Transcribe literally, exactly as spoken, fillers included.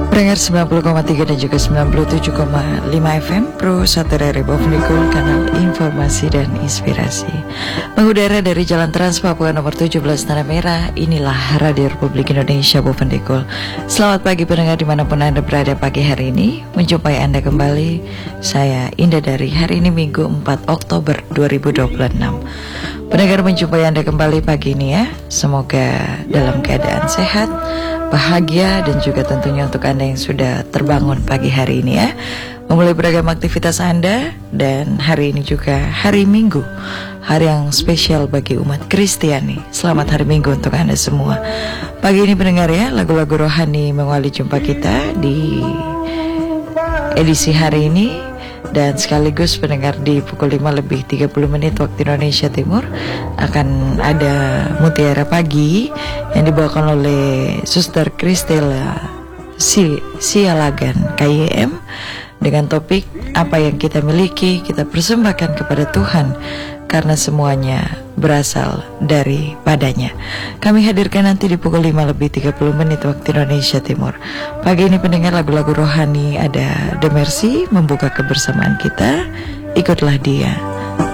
Pendengar sembilan puluh koma tiga dan juga sembilan puluh tujuh koma lima F M Pro satu dari Bovnikul, kanal informasi dan inspirasi. Mengudara dari Jalan Trans Papua nomor tujuh belas Tanah Merah. Inilah Radio Republik Indonesia Bovnikul. Selamat pagi pendengar dimanapun Anda berada pagi hari ini. Menjumpai Anda kembali. Saya Indah dari hari ini Minggu empat Oktober dua ribu dua puluh enam. Pendengar, menjumpai Anda kembali pagi ini ya. Semoga dalam keadaan sehat, bahagia, dan juga tentunya untuk Anda yang sudah terbangun pagi hari ini ya, memulai beragam aktivitas Anda. Dan hari ini juga hari Minggu, hari yang spesial bagi umat Kristiani. Selamat hari Minggu untuk Anda semua. Pagi ini pendengar ya, lagu-lagu rohani mengawali jumpa kita di edisi hari ini. Dan sekaligus pendengar di pukul lima lebih tiga puluh menit waktu Indonesia Timur akan ada Mutiara Pagi yang dibawakan oleh Suster Kristela Sialagan K Y M dengan topik apa yang kita miliki kita persembahkan kepada Tuhan karena semuanya berasal daripadanya. Kami hadirkan nanti di pukul lima lebih tiga puluh menit waktu Indonesia Timur. Pagi ini pendengar lagu-lagu rohani, ada The Mercy membuka kebersamaan kita. Ikutlah dia.